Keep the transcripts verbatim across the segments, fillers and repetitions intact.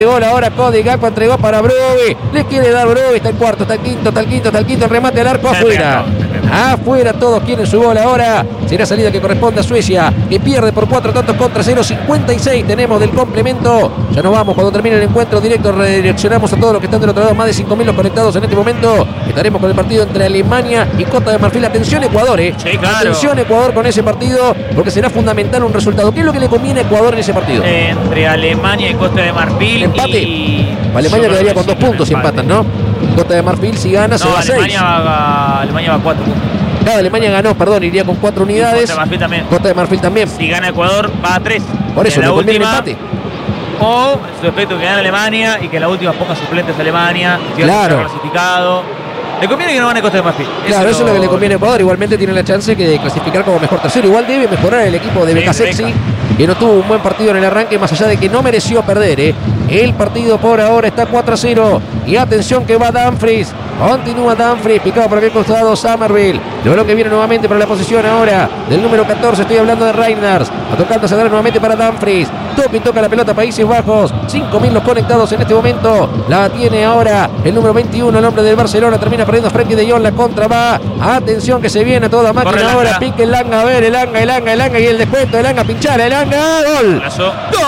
Gol ahora Cody Gakpo entregó para Broby. Le quiere dar Broby. Está el cuarto, está el quinto, está el quinto, está el quinto. El remate al arco afuera. Afuera todos quieren su gol ahora. Será salida que corresponde a Suecia, que pierde por cuatro tantos contra cero. cincuenta y seis tenemos del complemento. Ya nos vamos cuando termine el encuentro directo. Redireccionamos a todos los que están del otro lado. Más de cinco mil los conectados en este momento. Estaremos con el partido entre Alemania y Costa de Marfil. Atención Ecuador, eh. Sí, claro. Atención Ecuador con ese partido, porque será fundamental un resultado. ¿Qué es lo que le conviene a Ecuador en ese partido? Entre Alemania y Costa de Marfil. Empate. Y... Alemania quedaría con dos puntos si empatan, ¿no? Costa de Marfil si gana se no, va a seis. Alemania va, Alemania va a cuatro puntos. Cada Alemania ganó, perdón, iría con cuatro unidades. Costa de Marfil también. Costa de Marfil también. Si gana Ecuador va a tres. Por eso en le la conviene última, el empate. O su efecto que gana Alemania y que en la última ponga suplentes a Alemania. Si claro. Clasificado. Le conviene que no gane Costa de Marfil. Claro, eso, eso es lo que le conviene a Ecuador. Igualmente tiene la chance que de clasificar como mejor tercero. Igual debe mejorar el equipo de Becasexi, que no tuvo un buen partido en el arranque, más allá de que no mereció perder, ¿eh? El partido por ahora está cuatro a cero. Y atención que va Dumfries. Continúa Dumfries, picado por aquel costado Somerville. De balón que viene nuevamente para la posición ahora del número catorce. Estoy hablando de Reinders. A tocando se nuevamente para Dumfries. Toca y toca la pelota Países Bajos. cinco mil los conectados en este momento. La tiene ahora el número veintiuno, el hombre del Barcelona. Termina perdiendo Frenkie de Jong. La contra va. Atención que se viene a toda máquina. Corre ahora. Pique el Langa. A ver, el Langa, el Langa, el Langa. Y el descuento. El Langa, pinchar. El Langa. Gol. Brazo. Gol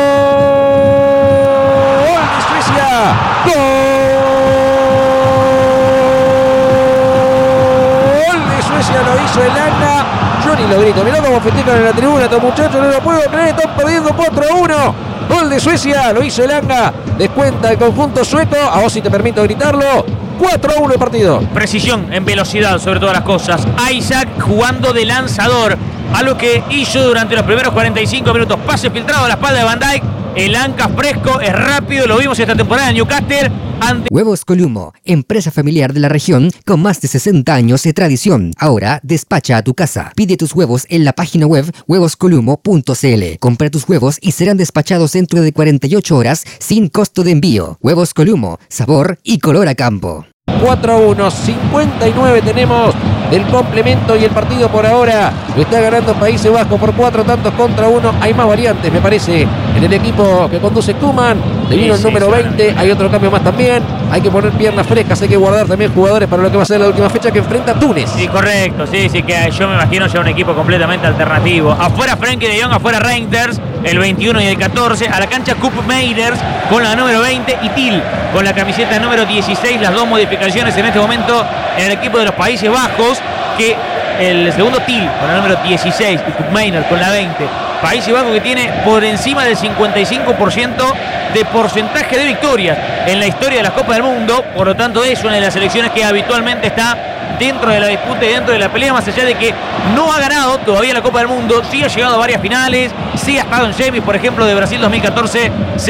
de Suecia. Gol. Lo hizo el Langa. Yo ni lo grito. Mirá cómo festejan en la tribuna estos muchachos. No lo puedo creer. Están perdiendo cuatro a uno. Gol de Suecia. Lo hizo el Langa. Descuenta el conjunto sueco. A vos si te permito gritarlo. cuatro a uno el partido. Precisión en velocidad sobre todas las cosas. Isaac jugando de lanzador. Algo que hizo durante los primeros cuarenta y cinco minutos. Pase filtrado a la espalda de Van Dijk. El Anca fresco, es rápido. Lo vimos esta temporada en Newcastle. Ante... Huevos Columo, empresa familiar de la región con más de sesenta años de tradición. Ahora despacha a tu casa. Pide tus huevos en la página web huevos columo punto c l. Compra tus huevos y serán despachados dentro de cuarenta y ocho horas sin costo de envío. Huevos Columo, sabor y color a campo. cuatro a uno, cincuenta y nueve tenemos del complemento y el partido por ahora lo está ganando Países Bajos por cuatro tantos contra uno. Hay más variantes, me parece, en el equipo que conduce Koeman. Le vino sí, el número sí, veinte, hay otro cambio más también. Hay que poner piernas frescas, hay que guardar también jugadores para lo que va a ser la última fecha que enfrenta a Túnez. Sí, correcto, sí, sí, que yo me imagino ya un equipo completamente alternativo. Afuera Frenkie de Jong, afuera Reinders, el veintiuno y el catorce. A la cancha Koop Meiders con la número veinte y Til con la camiseta número dieciséis. Las dos modificaciones en este momento en el equipo de los Países Bajos, que el segundo Til con la número dieciséis y Koop Meiders con la veinte. Países Bajos que tiene por encima del cincuenta y cinco por ciento de porcentaje de victorias en la historia de la Copa del Mundo. Por lo tanto es una de las selecciones que habitualmente está dentro de la disputa y dentro de la pelea, más allá de que no ha ganado todavía la Copa del Mundo. Sí ha llegado a varias finales, sí ha estado en semis, por ejemplo de Brasil dos mil catorce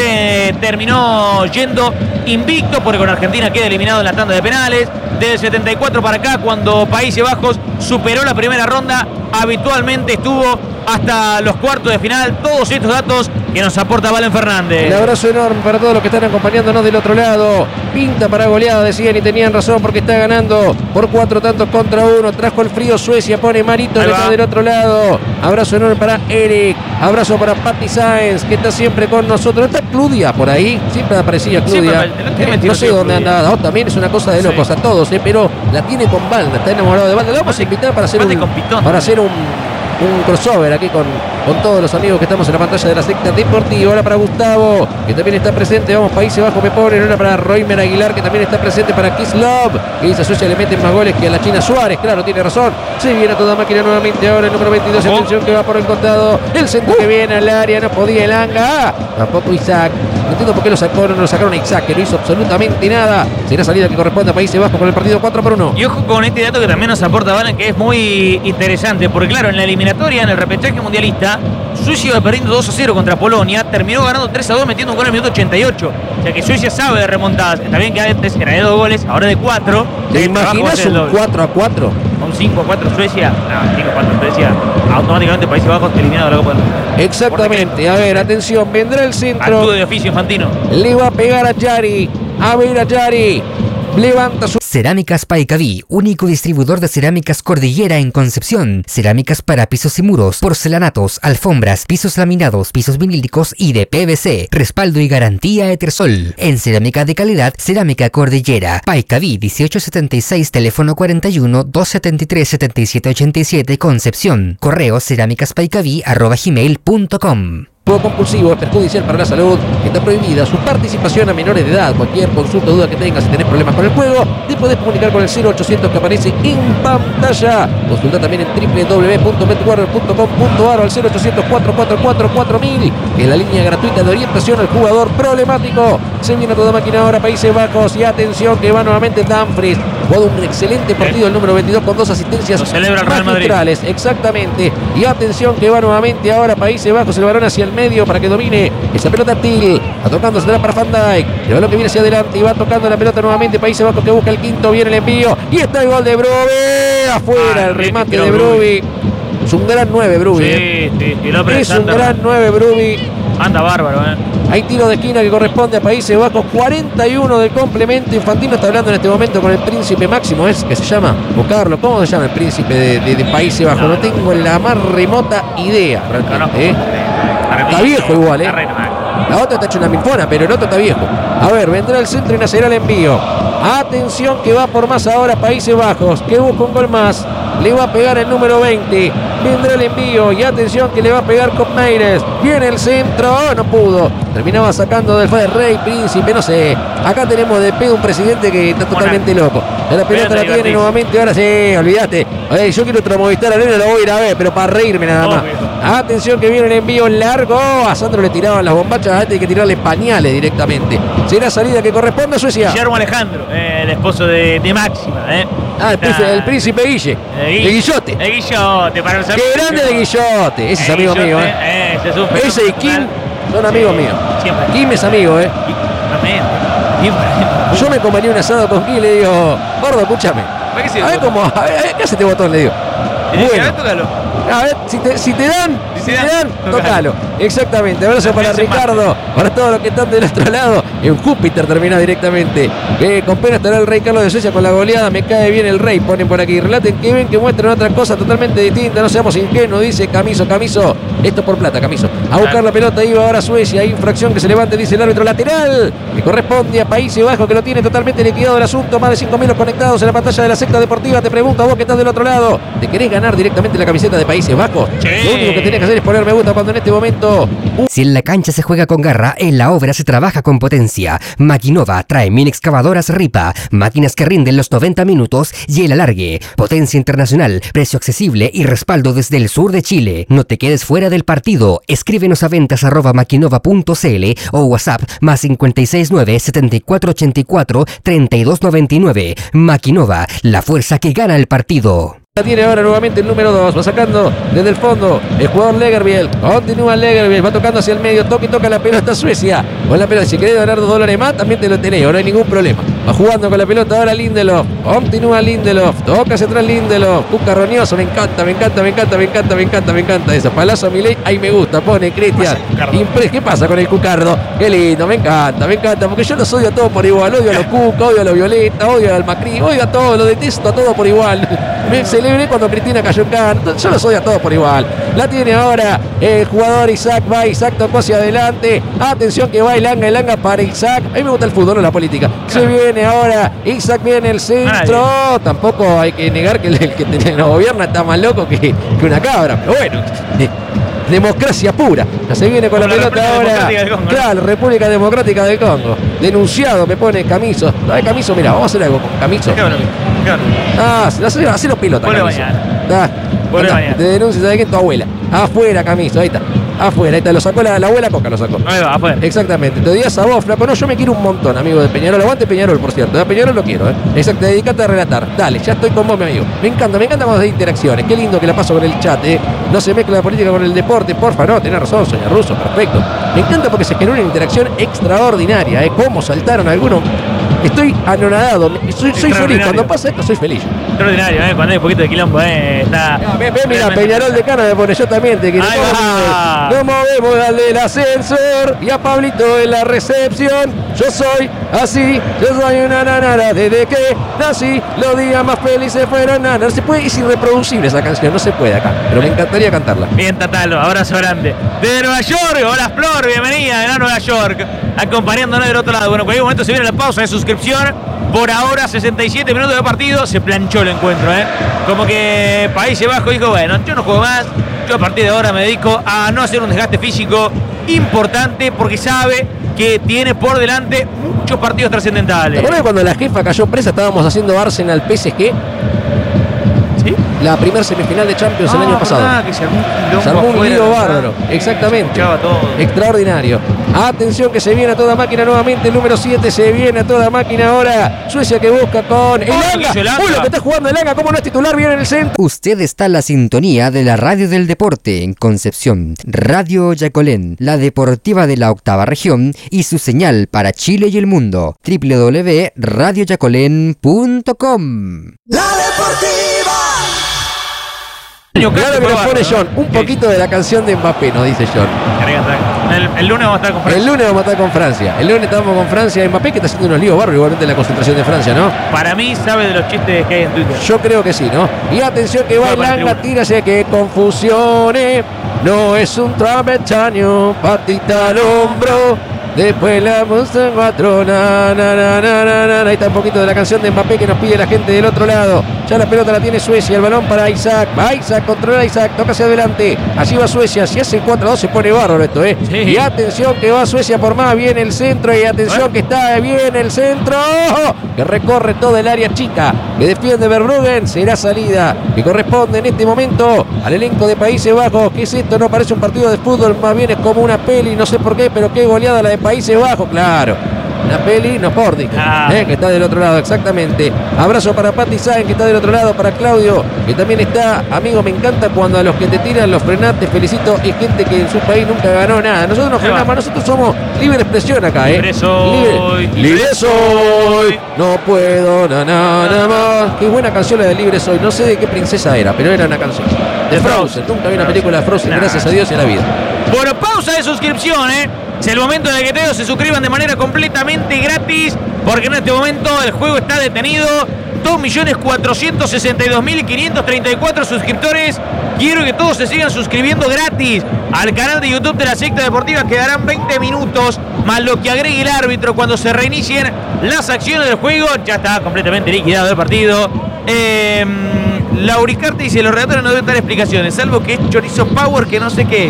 se terminó yendo invicto porque con Argentina queda eliminado en la tanda de penales. Del setenta y cuatro para acá, cuando Países Bajos superó la primera ronda, habitualmente estuvo hasta los cuartos de final. Todos estos datos que nos aporta Valen Fernández. Un abrazo enorme para todos los que están acompañándonos del otro lado. Pinta para goleada, decían y tenían razón, porque está ganando por cuatro tantos contra uno. Trajo el frío Suecia, pone Marito que está del otro lado. Abrazo enorme para Eric. Abrazo para Patti Sáenz, que está siempre con nosotros. Está Cludia por ahí, siempre aparecía Cludia. Eh, no sé dónde anda. Oh, también es una cosa de locos sí. a todos, eh, pero la tiene con Balda, está enamorado de Balda. Le vamos a invitar para hacer un, para hacer un un crossover aquí con, con todos los amigos que estamos en la pantalla de la secta deportiva. Ahora para Gustavo, que también está presente. Vamos, Países Bajos me ponen. Ahora para Roimer Aguilar, que también está presente. Para Kislov, que dice Suecia le meten más goles que a la China Suárez. Claro, tiene razón. Se viene a toda máquina nuevamente ahora el número veintidós. Oh. Atención que va por el costado. El centro uh. que viene al área. No podía el Anga. Ah, tampoco Isaac. No entiendo por qué lo sacó. No lo sacaron a Isaac, que no hizo absolutamente nada. Será salida que corresponde a Países Bajos con el partido cuatro por uno. Y ojo con este dato que también nos aporta Valen, que es muy interesante. Porque claro, en la eliminatoria, en el repechaje mundialista, Suecia iba perdiendo dos a cero contra Polonia, terminó ganando tres a dos metiendo un gol en el minuto ochenta y ocho. O sea que Suecia sabe de remontadas. Está bien que antes era de dos goles, ahora de cuatro. ¿Te imaginas un cuatro a cuatro? Un cinco a cuatro Suecia. No, cinco a cuatro Suecia. Automáticamente Países Bajos eliminado de la Copa del Mundo. Exactamente. A ver, atención, vendrá el centro. Actúe de oficio Infantino. Le va a pegar a Yari. A ver a Yari. Levanta su... Cerámicas Paicaví, único distribuidor de cerámicas Cordillera en Concepción. Cerámicas para pisos y muros, porcelanatos, alfombras, pisos laminados, pisos vinílicos y de P V C. Respaldo y garantía Etersol. En cerámica de calidad, Cerámica Cordillera. Paicaví dieciocho setenta y seis, teléfono cuarenta y uno, doscientos setenta y tres, setenta y siete ochenta y siete, Concepción. Correo cerámicaspaicaví arroba gmail punto com. Juego compulsivo es perjudicial para la salud, está prohibida su participación a menores de edad. Cualquier consulta o duda que tengas, si tenés problemas con el juego, te podés comunicar con el cero ochocientos que aparece en pantalla. Consulta también en doble u doble u doble u punto betwarrior punto com punto a r o al cero ochocientos, cuatro cuatro cuatro, cuatro mil, que es la línea gratuita de orientación al jugador problemático. Se viene a toda máquina ahora Países Bajos y atención que va nuevamente Dumfries. Jugó un excelente partido el número veintidós con dos asistencias Lo celebra el Real Madrid. magistrales, exactamente. Y atención que va nuevamente ahora Países Bajos, el balón hacia el medio para que domine esa pelota. Til va tocando, se da para Van Dijk, el balón que viene hacia adelante y va tocando la pelota nuevamente Países Bajos, que busca el quinto, viene el envío y está el gol de Broby, afuera. Ah, el remate de Broby. Es un gran nueve Broby. Sí, eh. sí, sí, lo es un gran nueve Broby. Anda bárbaro, eh. Hay tiro de esquina que corresponde a Países Bajos, cuarenta y uno del complemento. Infantino está hablando en este momento con el príncipe Máximo, ¿es que se llama? O Carlos, ¿cómo se llama el príncipe de, de, de Países Bajos? No, no tengo la más remota idea. Realmente, ¿eh? Está viejo igual, ¿eh? La otra está hecha una milfona, pero el otro está viejo. A ver, vendrá el centro y nacerá el envío. Atención que va por más ahora Países Bajos, que busca un gol más. Le va a pegar el número veinte. Vendrá el envío y atención que le va a pegar con Meires. Viene el centro, oh, no pudo. Terminaba sacando del fue Rey, Príncipe, no sé. Acá tenemos de pedo un presidente que está totalmente loco. La pelota la tiene nuevamente, ahora sí, olvídate. Oye, yo quiero otro Movistar Arena, lo voy a ir a ver, pero para reírme nada más. Atención que viene el envío largo. A Sandro le tiraban las bombachas, antes hay que tirarle pañales directamente. Será salida que corresponde a Suecia. Guillermo Alejandro, eh, el esposo de, de Máxima, eh. Ah, el príncipe, el príncipe Guille. El de Guillote. El Guillote, para los amigos. Qué grande de Guillote. Ese es amigo mío, eh. eh ese, es un ese y Kim son amigos sí, míos. Siempre. Kim es amigo, eh. Siempre. Yo me comería un asado con Kim y le digo, gordo, escúchame. A ver cómo, a ver, ¿qué hace este botón? Le digo. Bueno. A ver, si te, si te dan, si te dan, tócalo. Exactamente. Abrazo para Ricardo, para todos los que están del otro lado. En Júpiter termina directamente. Eh, con pena estará el rey Carlos de Suecia con la goleada. Me cae bien el rey, ponen por aquí. Relaten que ven que muestran otra cosa totalmente distinta. No seamos ingenuos, dice Camiso. Camiso, esto por plata, Camiso. A buscar la pelota, iba ahora Suecia. Infracción que se levante, dice el árbitro lateral, que corresponde a Países Bajos, que lo tiene totalmente liquidado el asunto. Más de cinco mil conectados en la pantalla de la secta deportiva. Te pregunto a vos que estás del otro lado, ¿te querés ganar directamente la camiseta de Países Bajos? Sí. Lo único que tenés que hacer es poner me gusta cuando en este momento... Si en la cancha se juega con garra, en la obra se trabaja con potencia. Maquinova trae mini excavadoras Ripa, máquinas que rinden los noventa minutos y el alargue. Potencia internacional, precio accesible y respaldo desde el sur de Chile. No te quedes fuera del partido. Escríbenos a ventas arroba maquinova punto cl o WhatsApp más cinco seis nueve, setenta y cuatro ochenta y cuatro, treinta y dos noventa y nueve. Maquinova, la fuerza que gana el partido. La tiene ahora nuevamente el número dos, va sacando desde el fondo el jugador Legerbiel, continúa Legerbiel, va tocando hacia el medio, toca y toca la pelota Suecia, con la pelota, si querés ganar dos dólares más, también te lo tenés, no hay ningún problema, va jugando con la pelota ahora Lindelof, continúa Lindelof, toca hacia atrás Lindelof, busca Roñoso, me encanta, me encanta, me encanta, me encanta, me encanta, me encanta esa, palazo a Milei, ahí me gusta, pone Cristian, ¿qué pasa con el Cucardo? Qué lindo, me encanta, me encanta, porque yo los odio a todos por igual, odio a los Cuca, odio a los Violeta, odio al Macri, odio a todos, lo detesto a todos por igual, me celebré cuando Cristina cayó en canto, yo los odio a todos por igual. La tiene ahora el jugador Isaac, va Isaac, tocó hacia adelante, atención que va Elanga, Elanga para Isaac, a mí me gusta el fútbol, no la política. Se viene ahora, Isaac viene el centro, oh, tampoco hay que negar que el, el que nos gobierna está más loco que, que una cabra, pero bueno, de, democracia pura. Ya se viene con Como la, la pelota ahora. Congo, claro, ¿no? República Democrática del Congo. Denunciado me pone Camiso. No hay Camiso, mira, vamos a hacer algo con Camiso. Qué bueno, qué bueno. Ah, hacelo pelota. Vuelve mañana. Ah, te denuncias, ¿sabes qué? Tu abuela. Afuera, Camiso, ahí está. Afuera, ahí está, lo sacó la, la abuela Coca, lo sacó. Ahí va, afuera. Exactamente, te digas a vos, flaco. No, yo me quiero un montón, amigo de Peñarol. Aguante Peñarol, por cierto. A Peñarol lo quiero, ¿eh? Exacto, dedicate a relatar. Dale, ya estoy con vos, mi amigo. Me encanta, me encanta cuando hay interacciones. Qué lindo que la paso con el chat, ¿eh? No se mezcla la política con el deporte, porfa, no, tenés razón, señor Russo, perfecto. Me encanta porque se genera una interacción extraordinaria, ¿eh? Cómo saltaron algunos. Estoy anonadado, soy, soy feliz. Cuando pasa esto, soy feliz. Extraordinario, ¿eh? Cuando hay un poquito de quilombo, ¿eh? Está. Ven, ven, mira, Peñarol de Cana me pone yo también. Te quiero. No movemos al del ascensor y a Pablito en la recepción. Yo soy así, yo soy una nanara. Desde que nací, los días más felices fueron nanas. No se puede, es irreproducible esa canción, no se puede acá. Pero me encantaría cantarla. Bien, Tatalo, abrazo grande. Desde Nueva York, hola Flor, bienvenida de Nueva York. Acompañándonos del otro lado. Bueno, en cualquier momento se viene la pausa de suscripción. Por ahora, sesenta y siete minutos de partido. Se planchó el encuentro, ¿eh? Como que Países Bajos dijo, bueno, yo no juego más. Yo a partir de ahora me dedico a no hacer un desgaste físico importante porque sabe que tiene por delante muchos partidos trascendentales. ¿Te acuerdas cuando la jefa cayó presa? Estábamos haciendo Arsenal P S G. ¿Sí? La primera semifinal de Champions ah, el año pasado. Verdad, que se armó un, se armó un lío bárbaro. Exactamente. Todo. Extraordinario. Atención que se viene a toda máquina nuevamente. El número siete se viene a toda máquina ahora. Suecia que busca con Elanga. Uy, lo que está jugando Elanga. ¿Cómo no es titular? Viene en el centro. Usted está en la sintonía de la radio del deporte en Concepción. Radio Yacolén, la deportiva de la octava región y su señal para Chile y el mundo. doble u doble u doble u punto radio yacolén punto com. La deportiva. Claro que nos pone John, un poquito de la canción de Mbappé, nos dice John. El, el lunes vamos a estar con Francia. El lunes vamos a estar con Francia. El lunes estamos con Francia. Mbappé que está haciendo unos líos barros igualmente en la concentración de Francia, ¿no? Para mí sabe de los chistes que hay en Twitter. Yo creo que sí, ¿no? Y atención que va Elanga, tírase que confusiones. No es un travechaño, patita al hombro. Después la música cuatro, na, na, na, na, na, na. Ahí está un poquito de la canción de Mbappé que nos pide la gente del otro lado. Ya la pelota la tiene Suecia, el balón para Isaac. Va Isaac, controla Isaac, toca hacia adelante. Allí va Suecia, si hace el cuatro a dos se pone bárbaro esto, ¿eh? Sí. Y atención que va Suecia por más, viene el centro. Y atención que está bien el centro. Que recorre toda el área chica. Que defiende Verbruggen, será salida. Que corresponde en este momento al elenco de Países Bajos. ¿Qué es esto? No parece un partido de fútbol, más bien es como una peli, no sé por qué, pero qué goleada la de Países Bajos, claro. Una peli, no Pordic, ah. eh, que está del otro lado, exactamente. Abrazo para Pati Sáenz, que está del otro lado, para Claudio, que también está. Amigo, me encanta cuando a los que te tiran los frenás, te felicito. Es gente que en su país nunca ganó nada. Nosotros nos frenamos, nosotros somos libre expresión acá, ¿eh? Libre soy. Libre, libre soy. No puedo, na, na, na, más. Qué buena canción la de Libre Soy. No sé de qué princesa era, pero era una canción. De Frozen. Nunca vi una película de Frozen, gracias a Dios y a la vida. Bueno, pausa de suscripción, ¿eh? Es el momento de que todos se suscriban de manera completamente gratis, porque en este momento el juego está detenido. dos millones cuatrocientos sesenta y dos mil quinientos treinta y cuatro suscriptores. Quiero que todos se sigan suscribiendo gratis al canal de YouTube de la Secta Deportiva. Quedarán veinte minutos más lo que agregue el árbitro cuando se reinicien las acciones del juego. Ya está completamente liquidado el partido. Eh, Lauricarte dice: los redactores no deben dar explicaciones, salvo que es chorizo power, que no sé qué.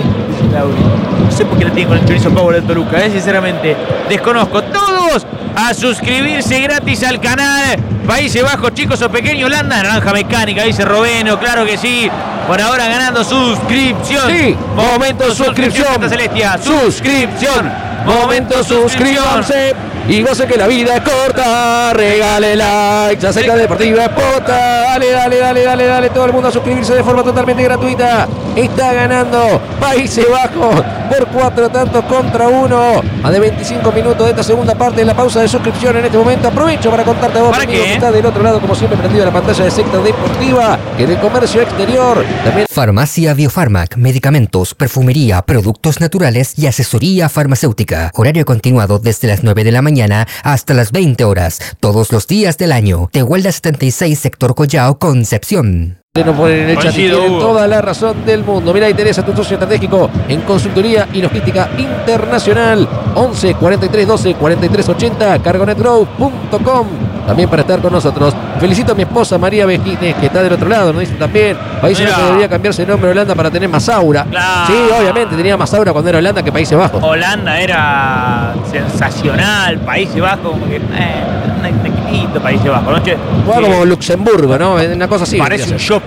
No sé por qué le tienen con el chorizo power del Toluca, eh, sinceramente desconozco. Todos a suscribirse gratis al canal. Países Bajos, chicos o pequeños, Holanda, naranja mecánica, dice Robeno, claro que sí. Por ahora ganando suscripción. Sí, momento suscripción. suscripción Celestia, suscripción. Momento suscripcionse. Y goce que la vida es corta, regale like, la Secta Deportiva es pota, dale, dale, dale, dale, dale, todo el mundo a suscribirse de forma totalmente gratuita. Está ganando Países Bajos por cuatro tantos contra uno. A de veinticinco minutos de esta segunda parte de la pausa de suscripción en este momento. Aprovecho para contarte a vos, amigo, que está del otro lado, como siempre, prendido a la pantalla de Secta Deportiva, que en el comercio exterior también. Farmacia Biofarmac, medicamentos, perfumería, productos naturales y asesoría farmacéutica. Horario continuado desde las nueve de la mañana hasta las veinte horas, todos los días del año. Tehuelda setenta y seis, sector Collao, Concepción. Nos ponen en el chat y tienen toda la razón del mundo. Mirá, interesa tu socio estratégico en consultoría y logística internacional. once cuarenta y tres doce cuarenta y tres ochenta, cargonetgrow punto com. También para estar con nosotros. Felicito a mi esposa María Vejines, que está del otro lado, nos dicen también. Países Bajos debería cambiarse el nombre de Holanda para tener más aura. Claro. Sí, obviamente, tenía más aura cuando era Holanda que Países Bajos. Holanda era sensacional, Países Bajos como que... Eh, un equipito Países Bajos, ¿no? Che, Jugaba eh, como Luxemburgo, ¿no? Una cosa así. Parece un shopping el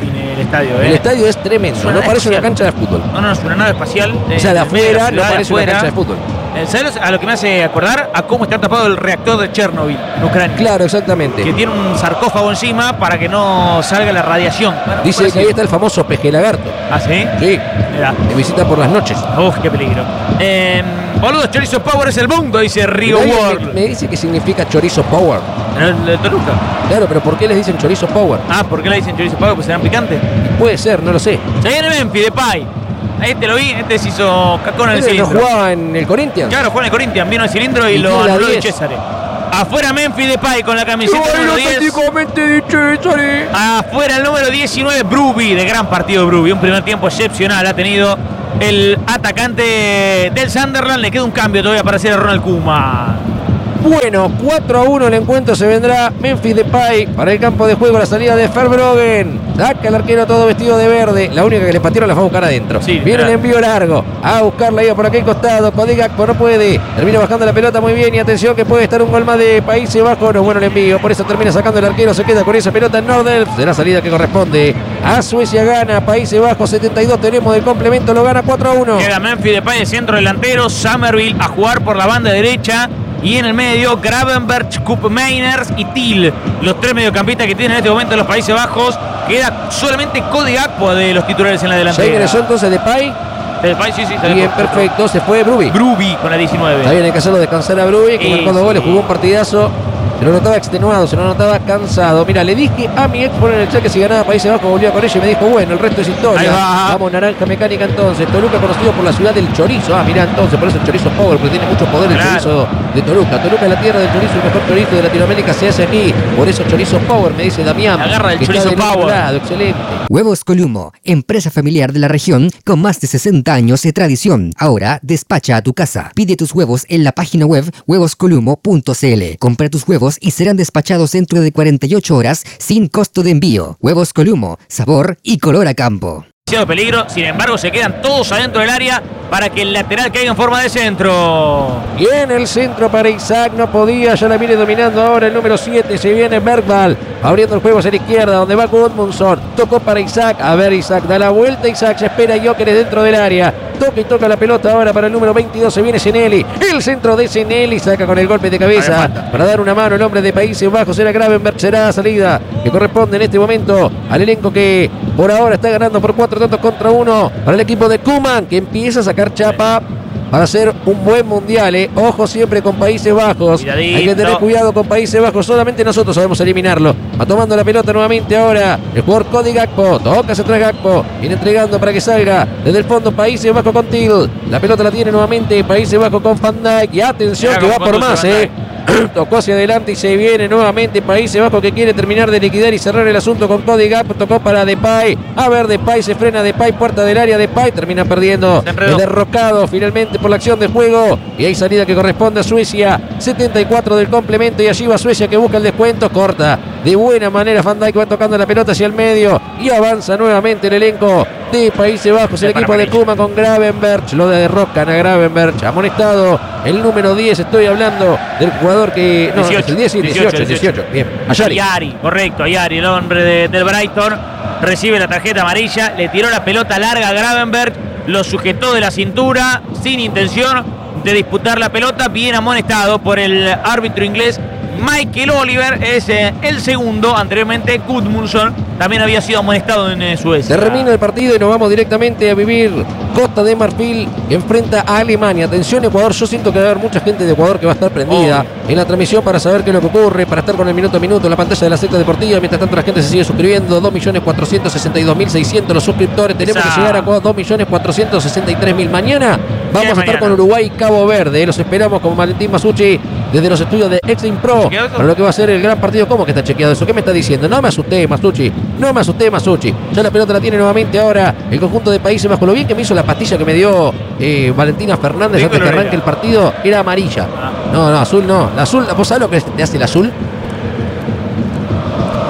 estadio, ¿eh? El estadio es tremendo, Es una no nave parece una espacial. cancha de fútbol. No, no, es una nave espacial. O sea, de afuera no parece una afuera. cancha de fútbol. Eh, ¿Sabes a lo que me hace acordar? A cómo está tapado el reactor de Chernobyl en Ucrania. Claro, exactamente. Que tiene un sarcófago encima para que no salga la radiación. Bueno, Dice parecido. que ahí está el famoso peje lagarto. ¿Ah, sí? Sí, Mirá. que visita por las noches. Uf, qué peligro. Eh, boludo, Chorizo Power es el mundo, dice Río Nadie World. me, me dice que significa chorizo power. ¿El de Toluca? Claro, pero ¿por qué les dicen chorizo power? Ah, ¿por qué le dicen Chorizo Power? Pues serán picantes. Puede ser, no lo sé. Se viene Memphis, Depay. Ahí te lo vi, este se hizo cacón en el ¿Este no cilindro. jugaba en el Corinthians? Claro, juega en el Corinthians, vino el cilindro y, Y lo tiene la anuló de diez. Cesare. Afuera Memphis Depay con la camiseta número diez. de Cesare. Afuera el número diecinueve, Bruby, de gran partido Bruby. Un primer tiempo excepcional ha tenido el atacante del Sunderland. Le queda un cambio todavía para hacer a Ronald Koeman. Bueno, cuatro a uno el encuentro, se vendrá Memphis Depay para el campo de juego, la salida de Verbruggen. Saca el arquero todo vestido de verde, la única que le patearon la fue a buscar adentro. Sí, Viene claro. el envío largo, a buscarla iba por aquel costado, Cody Gakpo no puede, termina bajando la pelota muy bien y atención que puede estar un gol más de Países Bajos, no bueno el envío, por eso termina sacando el arquero, se queda con esa pelota en Nordelf, de la salida que corresponde a Suecia, gana Países Bajos setenta y dos, tenemos del complemento, lo gana cuatro a uno. Queda Memphis Depay de centro delantero, Somerville a jugar por la banda derecha. Y en el medio, Gravenberch, Koopmeiners y Thiel. Los tres mediocampistas que tienen en este momento los Países Bajos. Queda solamente Cody Gakpo de los titulares en la Ya delantera. ingresó entonces Depay, Depay, sí, sí, se bien, dejó. perfecto, se fue Bruby. Bruby con la diecinueve. Está bien, hay que hacerlo descansar a Bruby, que Sí, marcó dos goles, sí. jugó un partidazo. Se lo notaba extenuado, se lo notaba cansado. Mira, le dije a mi ex por en el chat que si ganaba Países Bajos volvía con ella y me dijo, bueno, el resto es historia. Ahí va. Vamos, naranja mecánica entonces. Toluca conocido por la ciudad del chorizo. Ah, mira entonces, por eso el chorizo power, porque tiene mucho poder el Claro. chorizo de Toluca. Toluca es la tierra del chorizo, el mejor chorizo de Latinoamérica se hace aquí. Por eso chorizo power, me dice Damián. La garra del que está chorizo del otro power. lado, excelente. Huevos Columo, empresa familiar de la región con más de sesenta años de tradición. Ahora despacha a tu casa. Pide tus huevos en la página web huevos columo punto cl. Compra tus huevos y serán despachados dentro de cuarenta y ocho horas sin costo de envío. Huevos Columo, sabor y color a campo. Demasiado peligro, sin embargo se quedan todos adentro del área para que el lateral caiga en forma de centro. Y en el centro para Isaac, no podía, ya la viene dominando ahora el número siete, se viene Bergvall, abriendo el juego hacia la izquierda, donde va Gudmundsson, tocó para Isaac, a ver Isaac, da la vuelta Isaac, se espera Gyökeres dentro del área, toca y toca la pelota ahora para el número veintidós, se viene Zenelli, el centro de Zenelli, saca con el golpe de cabeza, para dar una mano el hombre de Países Bajos, era Gravenberch, será la salida que corresponde en este momento al elenco que por ahora está ganando por cuatro tantos contra uno, para el equipo de Koeman, que empieza a sacar chapa para hacer un buen mundial, ¿eh? Ojo siempre con Países Bajos. Cuidadito. Hay que tener cuidado con Países Bajos. Solamente nosotros sabemos eliminarlo. Va tomando la pelota nuevamente ahora el jugador Cody Gakpo. Toca hacia atrás Gakpo. Viene entregando para que salga desde el fondo Países Bajos con Thiel. La pelota la tiene nuevamente Países Bajos con Van Dijk. Y atención Mira que va cómo por conduce más, Van ¿eh? Tocó hacia adelante y se viene nuevamente Países Bajos que quiere terminar de liquidar y cerrar el asunto con Cody Gakpo. Tocó para Depay. A ver, Depay se frena. Depay, puerta del área. Depay termina perdiendo. Se enredó. El derrocado finalmente por la acción de juego. Y hay salida que corresponde a Suecia. setenta y cuatro del complemento. Y allí va Suecia que busca el descuento. Corta de buena manera. Van Dijk va tocando la pelota hacia el medio. Y avanza nuevamente el elenco de Países Bajos. El Para equipo de amarilla. Koeman con Gravenberch. Lo derrocan a Gravenberch. Amonestado el número diez. Estoy hablando del jugador que. No, dieciocho, es el diez y dieciocho. el dieciocho. Bien. Ayari. Ayari, correcto, Ayari, el hombre de- del Brighton, recibe la tarjeta amarilla, le tiró la pelota larga a Gravenberg, lo sujetó de la cintura sin intención de disputar la pelota, bien amonestado por el árbitro inglés Michael Oliver, es eh, el segundo, anteriormente Gudmundsson también había sido amonestado en eh, Suecia. Termina el partido y nos vamos directamente a vivir Costa de Marfil que enfrenta a Alemania. Atención Ecuador, yo siento que va a haber mucha gente de Ecuador que va a estar prendida Obvio. en la transmisión para saber qué es lo que ocurre, para estar con el minuto a minuto en la pantalla de la secta deportiva. Mientras tanto la gente se sigue suscribiendo, dos millones cuatrocientos sesenta y dos mil seiscientos los suscriptores. Tenemos Esa. que llegar a dos millones cuatrocientos sesenta y tres mil. Mañana vamos a estar mañana? con Uruguay y Cabo Verde. Los esperamos con Valentín Masucci desde los estudios de Exim Pro ¿Chequeado eso? para lo que va a ser el gran partido. ¿Cómo que está chequeado eso? ¿Qué me está diciendo? No me asusté, Masucci. No me asusté, Masucci. Ya la pelota la tiene nuevamente ahora el conjunto de Países Bajos. Lo bien que me hizo la pastilla que me dio eh, Valentina Fernández ¿Qué antes que color arranque era? el partido. Era amarilla. Ah. No, no, azul no. La azul, ¿vos sabés lo que te hace el azul?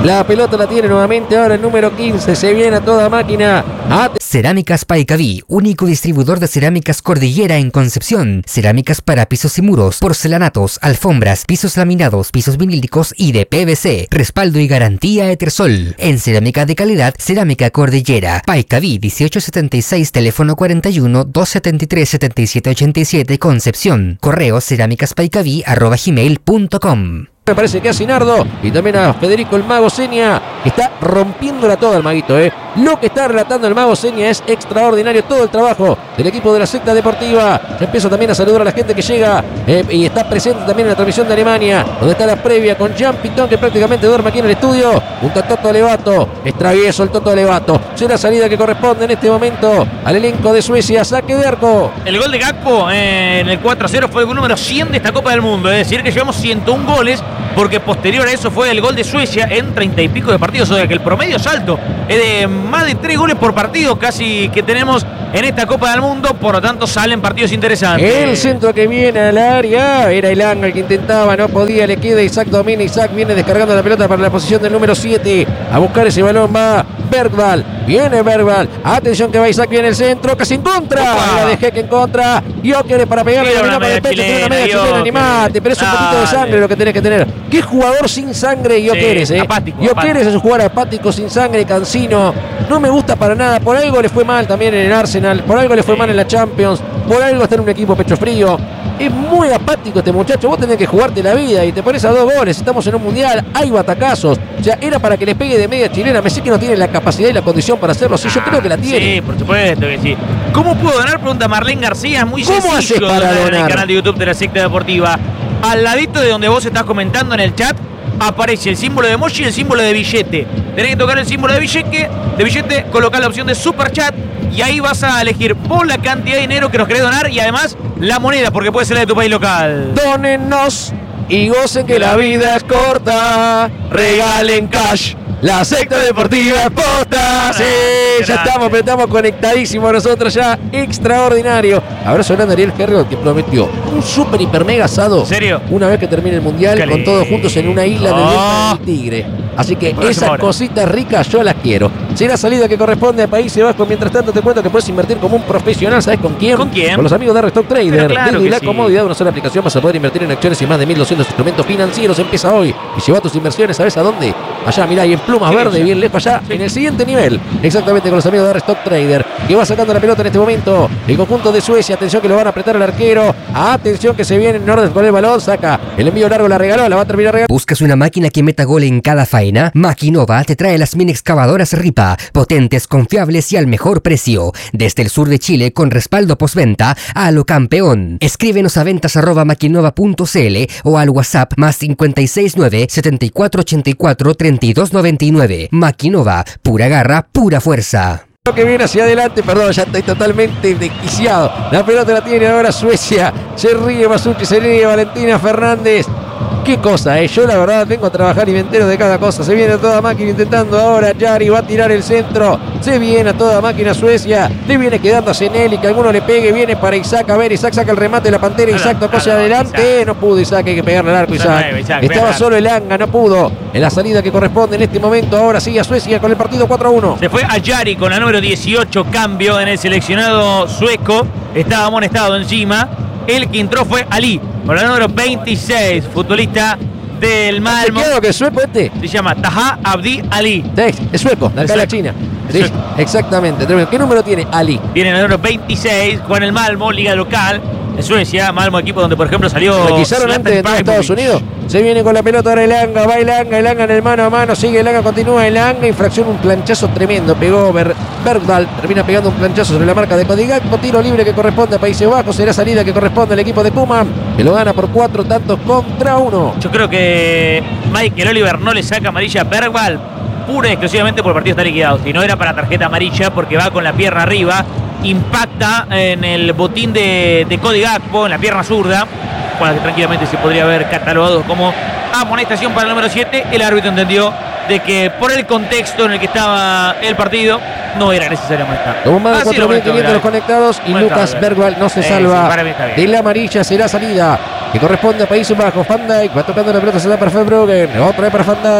La pelota la tiene nuevamente ahora el número quince. Se viene a toda máquina. A Cerámicas Paicaví, único distribuidor de cerámicas Cordillera en Concepción. Cerámicas para pisos y muros, porcelanatos, alfombras, pisos laminados, pisos vinílicos y de P V C. Respaldo y garantía Etersol. En cerámica de calidad, Cerámica Cordillera. Paicaví dieciocho setenta y seis, teléfono cuarenta y uno, doscientos setenta y tres, setenta y siete ochenta y siete, Concepción. Correo cerámicaspaicaví arroba gmail punto com. Me parece que a Sinardo y también a Federico el Mago Seña, que está rompiéndola toda el maguito, ¿eh? Lo que está relatando el Mago Seña es extraordinario, todo el trabajo del equipo de la secta deportiva. Ya empiezo también a saludar a la gente que llega eh, y está presente también en la transmisión de Alemania, donde está la previa con Jean Pitón, que prácticamente duerme aquí en el estudio, junto a Toto Levato. Es travieso el Toto Levato. Será salida que corresponde en este momento al elenco de Suecia. Saque de arco. El gol de Gakpo eh, en el cuatro a cero fue el gol número cien de esta Copa del Mundo. Es decir, que llevamos ciento uno goles, porque posterior a eso fue el gol de Suecia en treinta y pico de partidos. O sea que el promedio es alto, es de más de tres goles por partido casi que tenemos en esta Copa del Mundo. Por lo tanto salen partidos interesantes. El centro que viene al área era el Anga el que intentaba, no podía, le queda Isaac domina. Isaac viene descargando la pelota para la posición del número siete. A buscar ese balón va Bergvall. Viene Bergvall. Atención que va Isaac, viene el centro, casi en contra. La dejé que en contra. Joker para pegarle la pelota para el pecho. Tiene una media chilena, animate, pero es un poquito de sangre lo que tenés que tener. ¿Qué jugador sin sangre Jokeres, sí, eh? apático, Jokeres es un jugador apático, sin sangre, cansino. No me gusta para nada. Por algo le fue mal también en el Arsenal. Por algo le fue sí. mal en la Champions. Por algo está en un equipo pecho frío. Es muy apático este muchacho. Vos tenés que jugarte la vida y te pones a dos goles. Estamos en un mundial, hay batacazos. O sea, era para que le pegue de media chilena. Me sé que no tiene la capacidad y la condición para hacerlo. Sí, yo creo que la tiene. Sí, por supuesto que sí. ¿Cómo puedo donar? Pregunta Marlene García. Es muy ¿Cómo sencillo haces para donar en donar? el canal de YouTube de la secta deportiva. Al ladito de donde vos estás comentando en el chat aparece el símbolo de emoji y el símbolo de billete. Tenés que tocar el símbolo de billete, de billete, colocar la opción de super chat y ahí vas a elegir vos la cantidad de dinero que nos querés donar y además la moneda, porque puede ser la de tu país local. Dónennos y gocen que la vida es corta. Regalen cash. La secta deportiva es posta. Sí, ya Gracias. estamos, pero estamos conectadísimos nosotros ya. Extraordinario. Abrazo grande a Ariel Herrero, que prometió un super hiper mega asado. ¿En serio? Una vez que termine el mundial, Qué con todos juntos en una isla de lindo. Delta del Tigre. Así que Próxima esas hora. cositas ricas yo las quiero. Será salida que corresponde a Países Bajos. Mientras tanto te cuento que puedes invertir como un profesional. ¿Sabes con quién? ¿Con quién? Con los amigos de Restock Trader. Pero claro Desde que la sí. comodidad de una sola aplicación vas a poder invertir en acciones y más de mil doscientos instrumentos financieros. Empieza hoy y lleva tus inversiones. ¿Sabes a dónde? Allá, mirá, ahí en Plumas Sí, Verde, sí. bien lejos allá, en el siguiente nivel. Exactamente, con los amigos de Restock Trader, que va sacando la pelota en este momento. El conjunto de Suecia, atención que lo van a apretar al arquero. Atención que se viene en orden con el balón. Saca el envío largo, la regaló, la va a terminar regalando. ¿Buscas una máquina que meta gol en cada faena? Maquinova te trae las mini excavadoras Ripa, potentes, confiables y al mejor precio. Desde el sur de Chile con respaldo postventa a lo campeón. Escríbenos a ventas arroba maquinova punto cl o al WhatsApp más cinco seis nueve, siete cuatro ocho cuatro, tres dos nueve nueve. Maquinova, pura garra, pura fuerza. Que viene hacia adelante, perdón, ya estoy totalmente desquiciado. La pelota la tiene ahora Suecia. Se ríe Masucci, se ríe Valentina Fernández. Qué cosa, eh. Yo la verdad vengo a trabajar y me entero de cada cosa. Se viene a toda máquina intentando ahora. Yari va a tirar el centro. Se viene a toda máquina Suecia. Le viene quedando a Zeneli, que alguno le pegue. Viene para Isaac. A ver, Isaac saca el remate de la Pantera. Ala, Isaac tocó hacia ala, adelante. Isaac. No pudo Isaac, hay que pegarle al arco Son Isaac. nueve, Isaac, Estaba pegar. solo el Anga, no pudo. En la salida que corresponde en este momento. Ahora sigue a Suecia con el partido cuatro a uno. Se fue a Yari con la número dieciocho, cambio en el seleccionado sueco. Estaba amonestado encima. El que entró fue Ali, con la número veintiséis, futbolista del Malmo. Claro que es sueco este. Se llama Taha Abdi Ali. Sí, es sueco, de acá de la sueco. China. Es Sí, sueco. exactamente. Tremendo. ¿Qué número tiene Ali? Tiene la número veintiséis, juega en el Malmo, liga local de Suecia. Malmo, equipo donde por ejemplo salió Requisaron Zlatan antes de entrar a Estados Ibrahimovic. Unidos. Se viene con la pelota ahora el Anga, va el Anga, el Anga en el mano a mano, sigue el Anga, continúa el Anga, infracción, un planchazo tremendo, pegó Ber Bergvall, termina pegando un planchazo sobre la marca de Codigaco, tiro libre que corresponde a Países Bajos, será salida que corresponde al equipo de Koeman, que lo gana por cuatro tantos contra uno. Yo creo que Michael Oliver no le saca amarilla a Bergvall pura y exclusivamente porque el partido está liquidado. Si no era para tarjeta amarilla porque va con la pierna arriba, impacta en el botín de, de Cody Gakpo, en la pierna zurda, con la que tranquilamente se podría haber catalogado como amonestación para el número siete. El árbitro entendió de que por el contexto en el que estaba el partido no era necesario amonestar. Como más de Así lo cuatro mil quinientos los amonestó, conectados y Bueno, Lucas está bien. Bergvall no se Eh, sí, salva para mí está bien. de la amarilla, será salida que corresponde a Países Bajos. Van Dijk va tocando la pelota, se da para Verbruggen, otra vez para Van Dijk.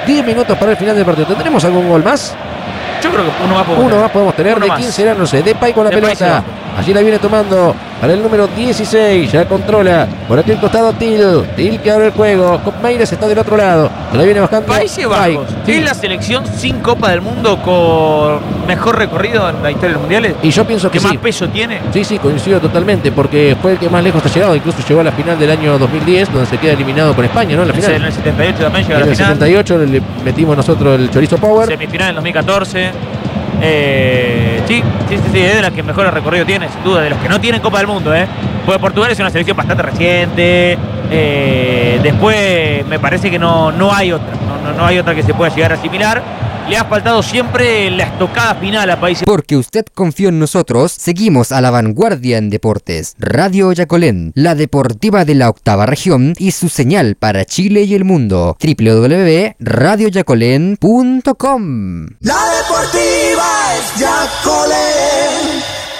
diez minutos para el final del partido. ¿Tendremos algún gol más? Yo creo que uno más podemos Uno tener. más podemos tener. Uno ¿De más. quién será? No sé. Depay con la Depay se pelota. va. Allí la viene tomando para el número dieciséis. Ya controla. Por aquel costado Til. Til que abre el juego. Copmeires está del otro lado. Se la viene bajando. Países Depay. Bajos. Sí. ¿Es la selección sin Copa del Mundo con mejor recorrido en la historia de los mundiales? Y yo pienso que ¿Qué más sí. peso tiene? Sí, sí, coincido totalmente, porque fue el que más lejos ha llegado. Incluso llegó a la final del año dos mil diez, donde se queda eliminado con España, ¿no? En la final. En el setenta y ocho también llega a En la el final. setenta y ocho le metimos nosotros el chorizo power. Semifinal en dos mil catorce. Eh, sí, sí, sí, sí, es de las que mejor recorrido tiene, sin duda, de los que no tienen Copa del Mundo, ¿eh? Porque Portugal es una selección bastante reciente. Eh, después me parece que no, no hay otra, no, no, no hay otra que se pueda llegar a asimilar. Le ha faltado siempre la estocada final a Países. Porque usted confió en nosotros, seguimos a la vanguardia en deportes. Radio Yacolén, la deportiva de la octava región y su señal para Chile y el mundo. doble u doble u doble u punto radio yacolén punto com. La deportiva es Yacolén.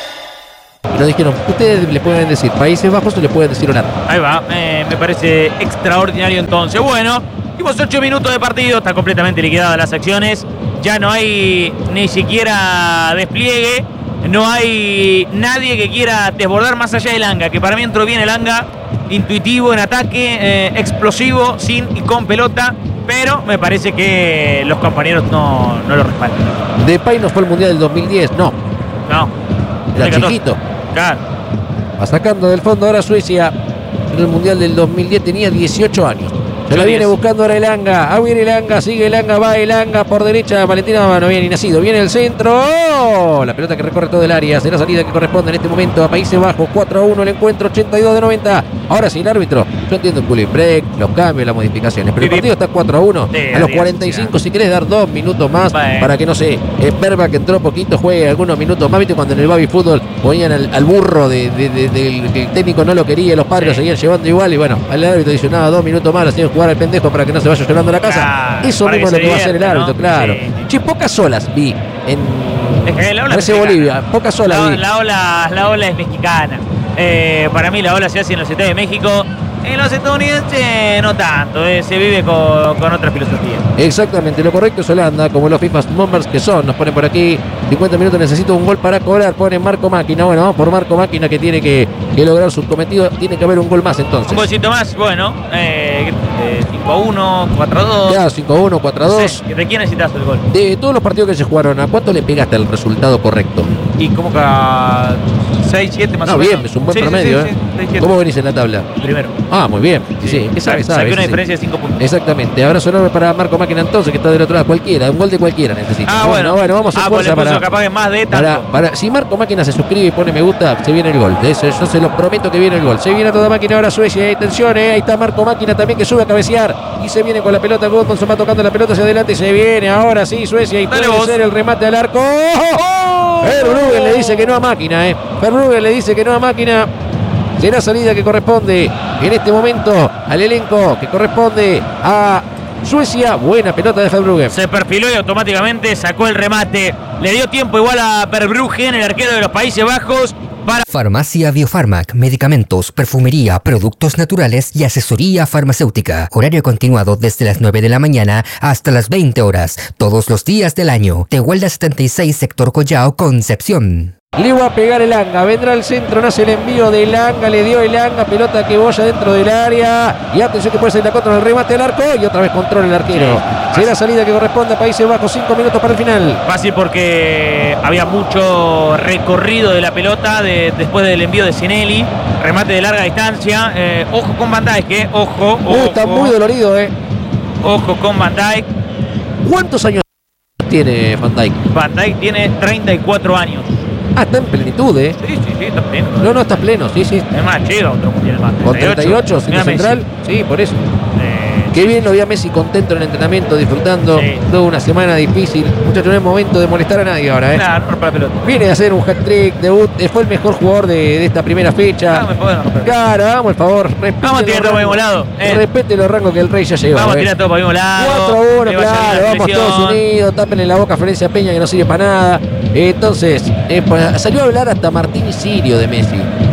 Y nos dijeron, ustedes le pueden decir Países Bajos o le pueden decir Holanda. Ahí va, eh, me parece extraordinario entonces. Bueno, dimos ocho minutos de partido, está completamente liquidadas las acciones. Ya no hay ni siquiera despliegue, no hay nadie que quiera desbordar más allá de Langa, que para mí entró bien el Langa, intuitivo en ataque, eh, explosivo, sin y con pelota, pero me parece que los compañeros no, no lo respaldan. Depay no fue al Mundial del dos mil diez, no. No. Era dos mil catorce. chiquito. Claro. Va sacando del fondo ahora Suecia. En el Mundial del dos mil diez tenía dieciocho años. Se la viene buscando ahora Elanga. Ah, viene Elanga, sigue Elanga, va Elanga por derecha. Valentina no había ni nacido. Viene el centro. ¡Oh! La pelota que recorre todo el área. Será salida que corresponde en este momento a Países Bajos. cuatro a uno el encuentro, ochenta y dos de noventa. Ahora sí, el árbitro. Yo entiendo el cooling break, los cambios, las modificaciones. Pero el partido está cuatro a uno. Sí, A los sí, cuarenta y cinco, sí. si querés dar dos minutos más Bueno. para que no sé, Berba que entró poquito, juegue algunos minutos más. ¿Viste cuando en el baby fútbol ponían al, al burro de, de, de, del que el técnico no lo quería, los padres Sí. lo seguían llevando igual? Y bueno, al árbitro dice nada, dos minutos más, lo hacían jugar al pendejo para que no se vaya llorando a la casa. Claro, Eso para mismo es que lo que se va a hacer el divierta, árbitro, ¿no? claro. Sí, sí. Che, pocas olas vi en. Es que la ola Parece es mexicana. Bolivia, pocas olas La, vi. la ola, la ola es mexicana. Eh, para mí la ola se hace en los estados de México. En los estadounidenses no tanto, eh, se vive con, con otra filosofía. Exactamente, lo correcto es Holanda, como los FIFA Bombers que son. Nos ponen por aquí, cincuenta minutos, necesito un gol para cobrar. Pone Marco Máquina. Bueno, vamos por Marco Máquina que tiene que, que lograr su cometido. Tiene que haber un gol más entonces. Un golcito más, bueno, eh, eh, cinco a uno, cuatro a dos. Ya, cinco a uno, cuatro a No dos. sé, ¿de quién necesitas el gol? De todos los partidos que se jugaron, ¿a cuánto le pegaste el resultado correcto? Y como que a seis, siete más No, o menos. bien, es un buen Sí, sí, promedio, sí, ¿eh? sí, seis, siete. ¿Cómo venís en la tabla? Primero. Ah, muy bien. Sí, sí. ¿Qué sabe, sabe? Saqué una Sí, sí. diferencia de cinco puntos. Exactamente. Abrazo enorme para Marco Máquina entonces, que está del otro lado. Cualquiera, un gol de cualquiera necesita. Ah, bueno. bueno, vamos a ah, hacer pues le fuerza puso para, capaz que más de para, tanto. para- si Marco Máquina se suscribe y pone me gusta, se viene el gol. De eso yo se lo prometo que viene el gol. Se viene a toda máquina ahora Suecia. Hay tensión, ¿eh? Ahí está Marco Máquina también que sube a cabecear. Y se viene con la pelota. Godmonson va tocando la pelota hacia adelante y se viene ahora sí Suecia. Y Dale puede vos. ser el remate al arco. ¡Oh! Verbruggen le dice que no a máquina, ¿eh? Verbruggen le dice que no a máquina. Será salida que corresponde en este momento al elenco que corresponde a Suecia. Buena pelota de Verbruggen. Se perfiló y automáticamente sacó el remate. Le dio tiempo igual a Verbruggen, el arquero de los Países Bajos, para... Farmacia Biofarmac, medicamentos, perfumería, productos naturales y asesoría farmacéutica. Horario continuado desde las nueve de la mañana hasta las veinte horas, todos los días del año. Tehuelda setenta y seis, sector Collao, Concepción. Le va a pegar el Anga, vendrá al centro, nace el envío de Langa, le dio el Anga, pelota que boya dentro del área. Y atención que puede ser la contra el remate al arco y otra vez controla el arquero. Sí. Será salida que corresponde a Países Bajos, cinco minutos para el final. Fácil porque había mucho recorrido de la pelota de- después del envío de Cinelli. Remate de larga distancia. Eh, ojo con Van Dijk, eh. Ojo, Uh, está ojo, muy dolorido, ¿eh? ojo con Van Dijk. ¿Cuántos años tiene Van Dijk? Van Dijk tiene treinta y cuatro años. Ah, está en plenitud, ¿eh? Sí, sí, sí, está pleno. No, no, está pleno, sí, sí. Es más, llega otro mundial más. Con treinta y ocho, Mira centro Messi. central. Sí, por eso. Eh, Qué bien lo vi a Messi contento en el entrenamiento, disfrutando. Sí. Toda una semana difícil. Muchachos, no es momento de molestar a nadie ahora, ¿eh? Claro, no rompe la pelota. Viene a hacer un hat-trick, debut. eh, Fue el mejor jugador de, de esta primera fecha. Ah, me puedo no romper la pelota. Claro, hagamos el favor. respete Vamos a los tirar todo para el mismo rangos. lado. eh. Respete los rangos que el Rey ya llegó. Vamos a eh. tirar todo para el mismo lado. cuatro a uno, que vaya bien claro, la vamos selección. todos unidos, tápenle la boca a Florencia Peña que no sirve para nada. Eh, entonces, eh, pues, salió a hablar hasta Martín Sirio de Messi.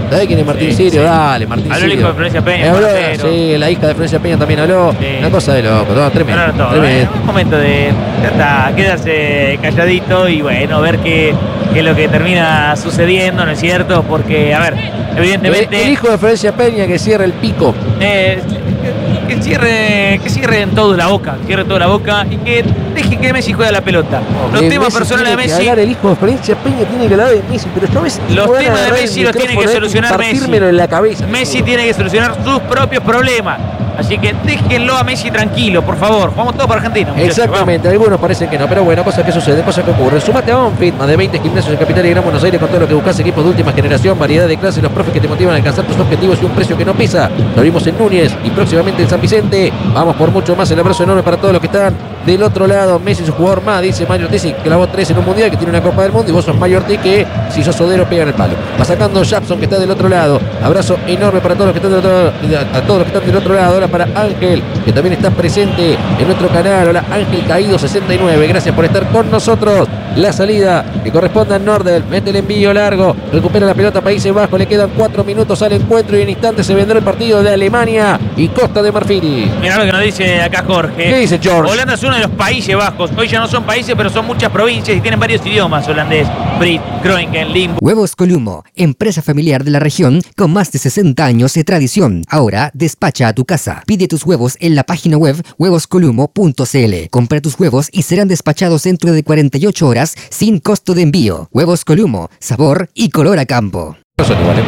¿Sabés quién es Martín Sí, Sirio? sí. Dale, Martín Habló el Sirio. hijo de Florencia Peña, Eh, habló, Martero. sí, la hija de Florencia Peña también habló. Sí. Una cosa de loco, no, tremendo. No, no, todo, tremendo. ¿eh? Un momento de ya está, quedarse calladito y bueno, ver qué, qué es lo que termina sucediendo, ¿no es cierto? Porque, a ver, evidentemente. El, el hijo de Florencia Peña que cierra el pico. Eh, que, que cierre, que cierre en todo la boca, cierre toda la boca y que deje que Messi juegue la pelota. Los Eh, temas Messi personales de tiene que Messi. hablar, el hijo de Florencia Peña tiene que hablar de Messi, pero yo a veces Los puedo temas de agarrar el Messi los tiene que micrófono solucionar y Messi. partírmelo en la cabeza. Messi tiene que solucionar sus propios problemas. Así que déjenlo a Messi tranquilo, por favor. Vamos todos para Argentina. muchachos, Exactamente, algunos parecen que no, pero bueno, cosas que suceden, cosas que ocurren. Sumate a OnFit, más de veinte gimnasios en Capital y Gran Buenos Aires con todo lo que buscas, equipos de última generación, variedad de clases, los profes que te motivan a alcanzar tus objetivos y un precio que no pesa. Lo abrimos en Núñez y próximamente en San Vicente. Vamos por mucho más, el abrazo enorme para todos los que están del otro lado. Messi es un jugador más, dice Mario Ortiz, que clavó tres en un mundial, que tiene una Copa del Mundo, y vos sos Mario Ortiz, que si sos sodero pega en el palo. Va sacando Japson, que está del otro lado. Abrazo enorme para todos los que están del otro lado, a todos los que están del otro lado. Ahora para Ángel, que también está presente en nuestro canal. Hola Ángel Caído sesenta y nueve, gracias por estar con nosotros. La salida que corresponde a Nordel, mete el envío largo, recupera la pelota Países Bajos, le quedan cuatro minutos al encuentro y en instantes se vendrá el partido de Alemania y Costa de Marfil. Mirá lo que nos dice acá Jorge. ¿Qué dice George? Holanda es uno de los Países Bajos. Hoy ya no son países, pero son muchas provincias y tienen varios idiomas: holandés, Brit, Groningen, Limburg. Huevos Columo, empresa familiar de la región con más de sesenta años de tradición. Ahora despacha a tu casa. Pide tus huevos en la página web huevos columo punto c l. Compra tus huevos y serán despachados dentro de cuarenta y ocho horas sin costo de envío. Huevos Columo, sabor y color a campo. No son iguales.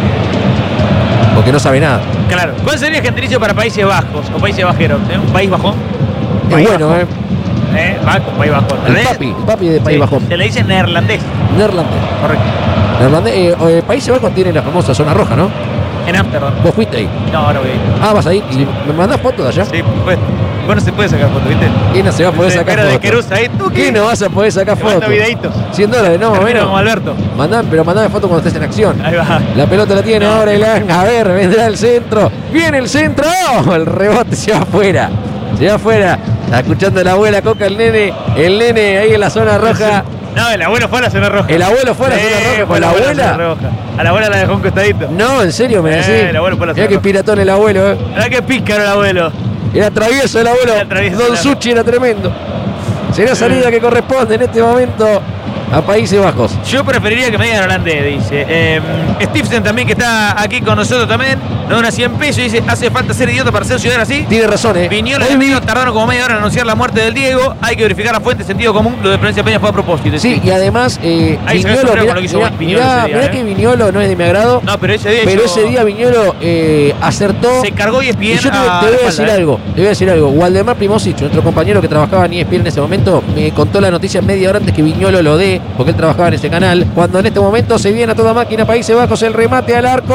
Porque no sabe nada. Claro. ¿Cuál sería el gentilicio para Países Bajos o Países Bajeros? ¿Eh? ¿Un país bajón? Es País bueno, bajo. ¿eh? ¿Eh? Bajo, país bajón. El ¿Eh? papi, el papi de País Sí, Bajo. se le dice neerlandés. Neerlandés. Correcto. Neerlandés, eh, eh, Países Bajos tiene la famosa zona roja, ¿no? En Ámsterdam. Vos fuiste ahí. No, ahora voy a ir. Ah, vas ahí. ¿Y me mandás fotos de allá? Sí, pues. Bueno, se puede sacar fotos, ¿viste? ¿Quién no se va a poder sacar Pero de fotos? Querús ahí, tú ¿Qué no vas a poder sacar Te mando fotos? videitos. cien dólares, no, Termino bueno. como Alberto. Mandá, pero mandame fotos cuando estés en acción. Ahí va. La pelota la tiene No, ahora qué Elan. A ver, vendrá el centro. Viene el centro. ¡Oh! El rebote se va afuera. Se va afuera. Está escuchando la abuela Coca, el nene. El nene ahí en la zona roja. No, el abuelo fue a la zona roja. El abuelo fue a la Sí, zona roja fue con la a zona abuela. roja. A la abuela la dejó un costadito. No, en serio, me Eh, decís. el abuelo fue a la Mirá zona que roja. piratón el abuelo, eh. Mirá qué pícaro el abuelo. Era travieso el abuelo. Era travieso, Don claro. Suchi era tremendo. Será salida que corresponde en este momento a Países Bajos. Yo preferiría que me digan holandés, dice. Eh, Stevenson también, que está aquí con nosotros también, nos dona cien pesos y dice, hace falta ser idiota para ser ciudadano así. Tiene razón, eh. Viñola y Hoy vi- Camilo tardaron como media hora en anunciar la muerte del Diego. Hay que verificar la fuente, sentido común. Lo de Florencia Peña fue a propósito. Sí, y además, eh, Ahí se ve Viñolo, sombrero mirá, con lo que hizo mirá, Viñolo mirá- ese día, mirá eh. que Viñolo no es de mi agrado, No, pero ese día pero hizo- ese día Viñolo eh, acertó. se cargó y es Y bien. yo te, te voy a decir algo, te voy a decir algo. Waldemar Primosic, nuestro compañero que trabajaba en E S P N en ese momento, me contó la noticia media hora antes que Viñolo lo dé, porque él trabajaba en ese canal. Cuando en este momento se viene a toda máquina Países Bajos, el remate al arco.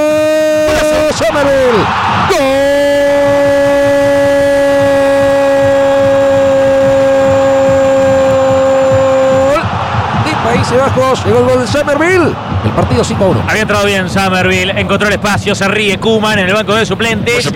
Somerville. ¡Gol! De Países Bajos, llegó el gol de Somerville. El partido cinco a uno. Había entrado bien Somerville, encontró el espacio, se ríe Koeman en el banco de suplentes.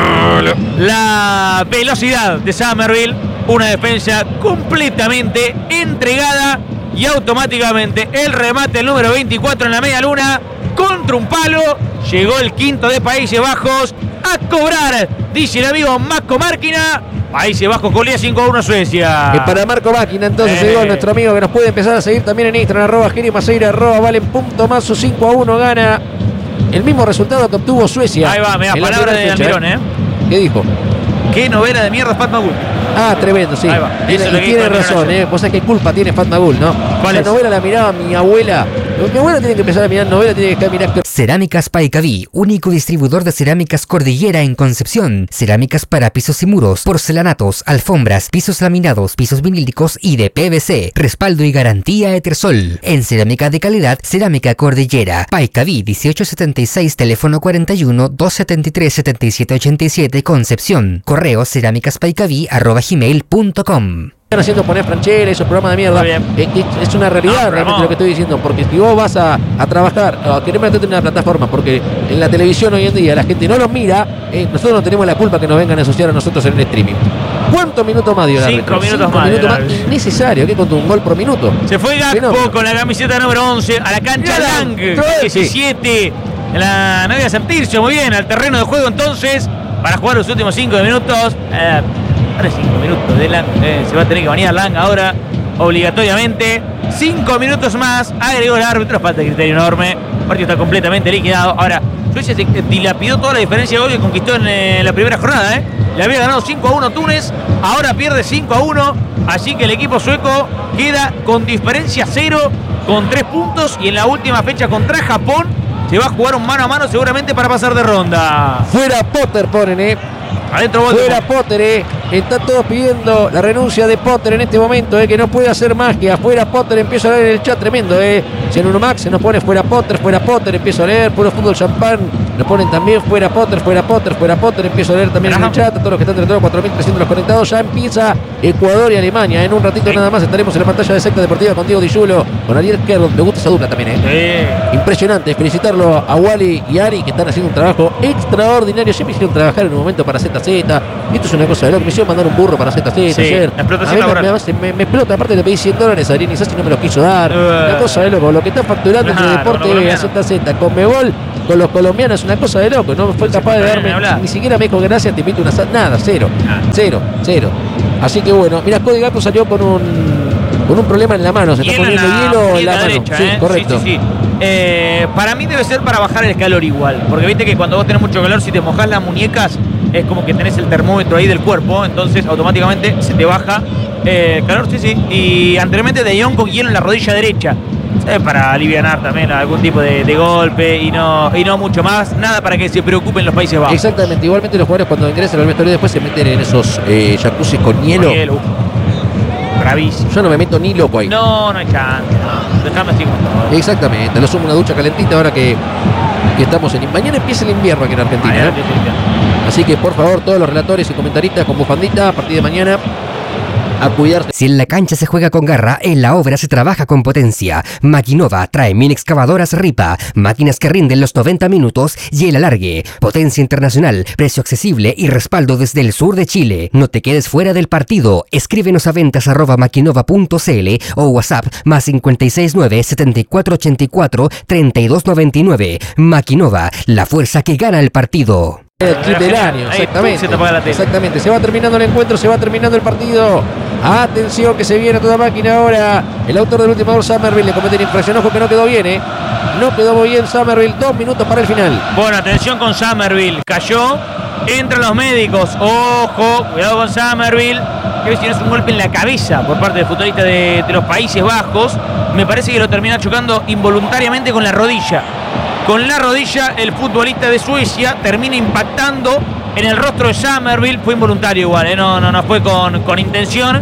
La velocidad de Somerville, una defensa completamente entregada y automáticamente el remate el número veinticuatro en la media luna contra un palo. Llegó el quinto de Países Bajos a cobrar, dice el amigo Marco Márquina. Países Bajos golea cinco a uno a Suecia. Es para Marco Máquina, entonces Eh. llegó nuestro amigo que nos puede empezar a seguir también en Instagram, arroba Geri Maceira, arroba Valen punto más, su cinco a uno gana el mismo resultado que obtuvo Suecia. Ahí va, me da en la palabra primera de fecha, Almirón, ¿eh? ¿Qué dijo? Qué novela de mierda Fatma Gul. Ah, tremendo, sí. Ahí va. Tiene, Eso es lo y que tiene dijo razón, Almirón ¿eh? Vos sabés qué culpa tiene Fatma Gul, ¿no? ¿Cuál la es? novela la miraba mi abuela. Mi abuela tiene que empezar a mirar novela, tiene que mirar. Cerámicas Paicaví, único distribuidor de cerámicas Cordillera en Concepción. Cerámicas para pisos y muros, porcelanatos, alfombras, pisos laminados, pisos vinílicos y de P V C. Respaldo y garantía Etersol. En cerámica de calidad, Cerámica Cordillera. Paicaví dieciocho setenta y seis, teléfono cuarenta y uno, doscientos setenta y tres, setenta y siete ochenta y siete, Concepción. Correo cerámicaspaicaví arroba gmail punto com. Están haciendo poner franchela, esos programas de mierda. Muy bien. Eh, eh, es una realidad No, pero realmente no. lo que estoy diciendo, porque si vos vas a, a trabajar, o a querer meterte en una plataforma, porque en la televisión hoy en día la gente no los mira, eh, nosotros no tenemos la culpa que nos vengan a asociar a nosotros en el streaming. ¿Cuántos minutos más dio el Cinco árbitro? minutos Cinco más dio el minutos árbitro. innecesario, que contó un gol por minuto. Se fue Gakpo Fenómeno. con la camiseta número once a la cancha Mirá, Lang. entró ese. diecisiete. en la novia Septircio. Muy bien, al terreno de juego entonces, para jugar los últimos cinco minutos. Eh, ahora cinco minutos de Lang, eh, se va a tener que bañar Lang ahora, obligatoriamente. Cinco minutos más, agregó el árbitro, falta de criterio enorme. El partido está completamente liquidado. Ahora, Suecia se dilapidó toda la diferencia de gol que conquistó en eh, la primera jornada, ¿eh? Le había ganado cinco a uno Túnez, ahora pierde cinco a uno. Así que el equipo sueco queda con diferencia cero, con tres puntos. Y en la última fecha contra Japón se va a jugar un mano a mano seguramente para pasar de ronda. Fuera Potter ponen, eh. Adentro Fuera Potter, eh. Están todos pidiendo la renuncia de Potter en este momento, eh, que no puede hacer magia. Fuera Potter, empiezo a leer el chat tremendo, eh. Cianuno Max se nos pone fuera Potter, fuera Potter, empiezo a leer. Puro fútbol champán, nos ponen también fuera Potter, fuera Potter, fuera Potter. Empiezo a leer también en el chat, a todos los que están entre todos, cuatro mil trescientos los conectados. Ya empieza Ecuador y Alemania. En un ratito nada más estaremos en la pantalla de Secta Deportiva con Diego Di Giulio, con Ariel Kerr. Me gusta esa dupla también, eh. Sí. Impresionante, felicitarlo a Wally y Ari, que están haciendo un trabajo extraordinario. Ya me hicieron trabajar en un momento para Z Z. Esto es una cosa de loco. Me hicieron mandar un burro para Z Z sí, ayer. La explotación a laboral. me, me, me explota. Aparte le pedí cien dólares a Adrián Isasi y no me los quiso dar. Uh, una cosa de loco. Lo que está facturando entre claro, Deporte a Z Z con Mebol, con los colombianos, es una cosa de loco. No fue capaz de darme, ni siquiera me dijo gracias, te invito una sal. Nada, cero. Ah. Cero, cero. Así que bueno, mira, Cody Gakpo salió con un con un problema en la mano. Se hielo está poniendo en la, hielo en la, la mano. derecha, Sí, ¿eh? correcto. Sí, sí, sí. Eh, para mí debe ser para bajar el calor igual. Porque viste que cuando vos tenés mucho calor, si te mojás las muñecas, es como que tenés el termómetro ahí del cuerpo, entonces automáticamente se te baja eh, el calor, sí, sí. Y anteriormente De Jong con hielo en la rodilla derecha, eh, para alivianar también algún tipo de, de golpe y no, y no mucho más, nada para que se preocupen los Países Bajos. Exactamente, igualmente los jugadores cuando ingresan al vestuario después se meten en esos eh, jacuzzis con hielo. Con hielo. Bravísimo. Yo no me meto ni loco ahí. No, no hay chance, no. Dejame así con todo. Exactamente, lo sumo una ducha calentita ahora que, que estamos en... Mañana empieza el invierno aquí en Argentina, Mañana, ¿eh? sí, Así que por favor, todos los relatores y comentaristas con bufandita a partir de mañana a cuidarse. Si en la cancha se juega con garra, en la obra se trabaja con potencia. Maquinova trae mini excavadoras Ripa, máquinas que rinden los noventa minutos y el alargue. Potencia internacional, precio accesible y respaldo desde el sur de Chile. No te quedes fuera del partido. Escríbenos a ventas arroba maquinova punto cl o WhatsApp más cinco seis nueve, siete cuatro ocho cuatro, tres dos nueve nueve. Maquinova, la fuerza que gana el partido. El kit del año, exactamente. Se te apaga la tele. Exactamente, se va terminando el encuentro, se va terminando el partido. Atención que se viene a toda máquina ahora. El autor del último gol, Summerville, le comete la infracción. Ojo que no quedó bien, ¿eh? No quedó muy bien Summerville. Dos minutos para el final. Bueno, atención con Summerville. Cayó entre los médicos. Ojo, cuidado con Summerville. Que si no es un golpe en la cabeza por parte del futbolista de, de los Países Bajos. Me parece que lo termina chocando involuntariamente con la rodilla. Con la rodilla, el futbolista de Suecia termina impactando en el rostro de Summerville. Fue involuntario igual, ¿eh? no, no, no fue con, con intención,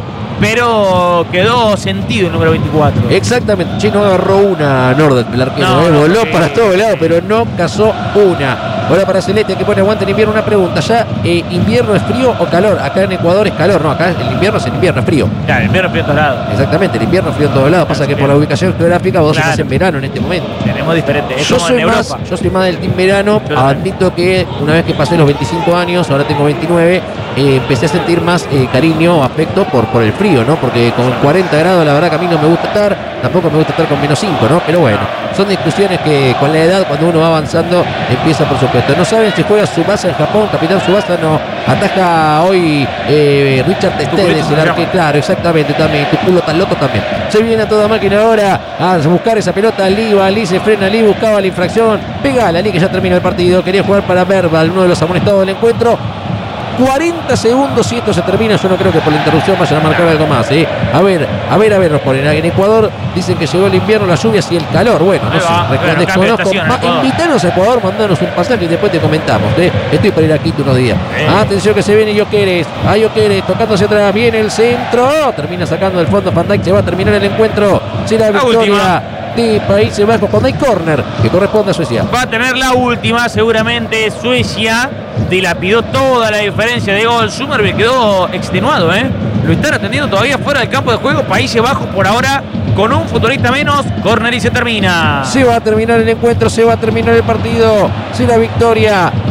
pero quedó sentido el número veinticuatro. Exactamente, Chino agarró una Norden, el arquero, no, ¿eh? no, voló no, para no, todo el lado, pero no cazó una. Ahora para Celeste, que pone aguante en invierno, una pregunta. ¿Ya eh, invierno es frío o calor? Acá en Ecuador es calor, no, acá el invierno es el invierno, es frío. Claro, el invierno es frío en todos lados. Exactamente, el invierno es frío en todos lados. Pasa que por la ubicación geográfica vos claro. estás en verano en este momento. Tenemos diferente, es yo como soy en más, Europa. Yo soy más del team verano. Yo admito que una vez que pasé los veinticinco años, ahora tengo veintinueve, eh, empecé a sentir más eh, cariño o afecto por, por el frío, ¿no? Porque con cuarenta grados la verdad que a mí no me gusta estar, tampoco me gusta estar con menos cinco, ¿no? Pero bueno, son discusiones que con la edad, cuando uno va avanzando, empieza por supuesto. No saben si juega Tsubasa en Japón, Capitán Tsubasa no. Ataja hoy eh, Richard Testedes, el arquero, claro, exactamente, también. Tu culo tan loco también. Se viene a toda máquina ahora a buscar esa pelota. Lee va, Lee se frena, Lee buscaba la infracción. Pega la Lee que ya termina el partido. Quería jugar para Verbal, uno de los amonestados del encuentro. cuarenta segundos y esto se termina. Yo no creo que por la interrupción vayan a marcar algo más, ¿eh? A ver, a ver, a ver, nos ponen. En Ecuador dicen que llegó el invierno, las lluvias y el calor. Bueno, no sé, desconozco. Invítanos a Ecuador, mandanos un pasaje y después te comentamos, ¿eh? Estoy para ir a Quito unos días. Eh. Atención que se viene Yokeres. A Yokeres, tocándose atrás. Viene el centro. Termina sacando del fondo Van Dijk. Se va a terminar el encuentro. Será la victoria última de Países Bajos cuando hay córner que corresponde a Suecia. Va a tener la última seguramente Suecia. Dilapidó toda la diferencia de gol. Summerville quedó extenuado, ¿eh? Lo están atendiendo todavía fuera del campo de juego. Países Bajos por ahora con un futbolista menos. Córner y se termina. Se va a terminar el encuentro, se va a terminar el partido. Será victoria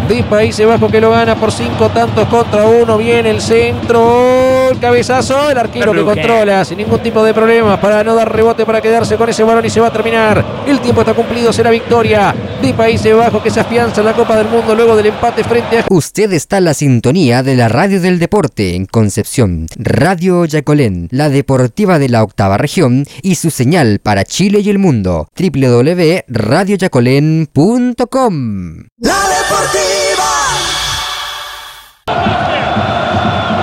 de Países Bajos que lo gana por cinco tantos contra uno. Viene el centro, el cabezazo, el arquero que controla sin ningún tipo de problemas para no dar rebote, para quedarse con ese balón y se va a terminar. El tiempo está cumplido, será victoria de Países Bajos que se afianza en la Copa del Mundo luego del empate frente a... Usted está en la sintonía de la Radio del Deporte en Concepción, Radio Yacolén, la deportiva de la octava región y su señal para Chile y el mundo, doble u doble u doble u punto radio yacolén punto com. La Deportiva.